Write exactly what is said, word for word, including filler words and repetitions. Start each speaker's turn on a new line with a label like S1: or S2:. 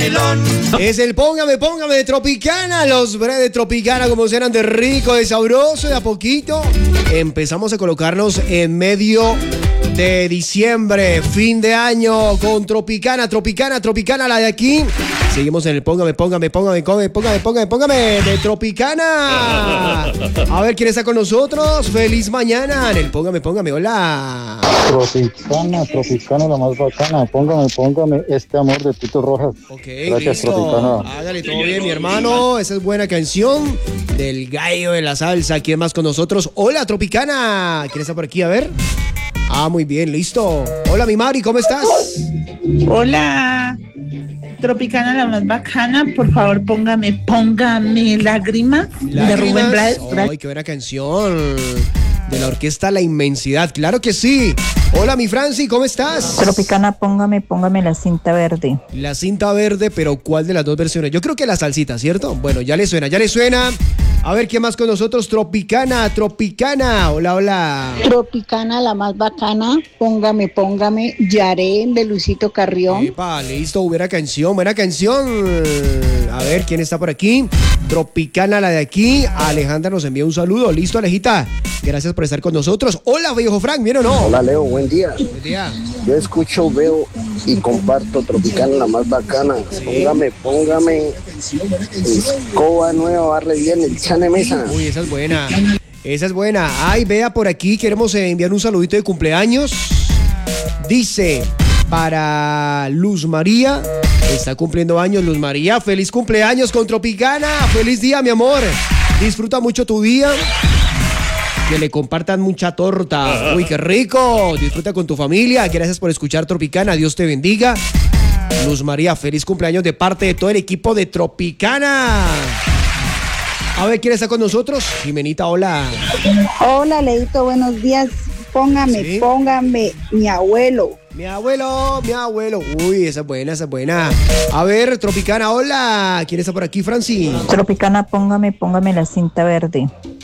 S1: Es el póngame, póngame de Tropicana. Los breves de Tropicana, como serán de rico, de sabroso, de a poquito. Empezamos a colocarnos en medio de diciembre, fin de año, con Tropicana, Tropicana, Tropicana, la de aquí. Seguimos en el póngame, póngame, póngame, póngame, póngame, póngame, póngame de Tropicana. A ver quién está con nosotros. Feliz mañana en el póngame, póngame, hola.
S2: Tropicana, Tropicana, la más bacana. Póngame, póngame este amor de Tito Rojas.
S1: Ok,
S2: gracias,
S1: listo.
S2: Tropicana.
S1: Hágale todo bien, mi hermano. Esa es buena canción del gallo de la salsa. ¿Quién más con nosotros? Hola, Tropicana. ¿Quién está por aquí? A ver. Ah, muy bien, listo. Hola, mi Mari, ¿cómo estás?
S3: Hola, Tropicana, la más bacana. Por favor, póngame, póngame Lágrimas, de Rubén Blades.
S1: Ay, qué buena canción. De la orquesta La Inmensidad, claro que sí. Hola, mi Franci, ¿cómo estás?
S4: Tropicana, póngame, póngame la cinta verde.
S1: La cinta verde, pero ¿cuál de las dos versiones? Yo creo que la salsita, ¿cierto? Bueno, ya le suena, ya le suena. A ver, ¿qué más con nosotros? Tropicana, Tropicana. Hola, hola.
S5: Tropicana, la más bacana. Póngame, póngame. Yaré de Luisito Carrión.
S1: Epa, listo, buena canción, buena canción. A ver, ¿quién está por aquí? Tropicana, la de aquí. Alejandra nos envía un saludo. Listo, Alejita. Gracias por estar con nosotros. Hola, viejo Frank, ¿bien o no?
S6: Hola, Leo, buen día.
S1: Buen día.
S6: Yo escucho, veo y comparto Tropicana, la más bacana.
S1: Sí.
S6: Póngame, póngame. Escoba nueva, barre bien, el chane mesa.
S1: Uy, esa es buena. Esa es buena. Ay, vea por aquí, queremos enviar un saludito de cumpleaños. Dice, para Luz María, está cumpliendo años Luz María. Feliz cumpleaños con Tropicana. Feliz día, mi amor. Disfruta mucho tu día. Que le compartan mucha torta. Uy, qué rico. Disfruta con tu familia. Gracias por escuchar Tropicana. Dios te bendiga. Luz María, feliz cumpleaños de parte de todo el equipo de Tropicana. A ver, ¿quién está con nosotros? Jimenita, hola.
S5: Hola, Leito, buenos días. Póngame,
S1: Sí.
S5: póngame, mi abuelo.
S1: Mi abuelo, mi abuelo. Uy, esa es buena, esa es buena. A ver, Tropicana, hola. ¿Quién está por aquí, Franci?
S4: Tropicana, póngame, póngame la cinta verde.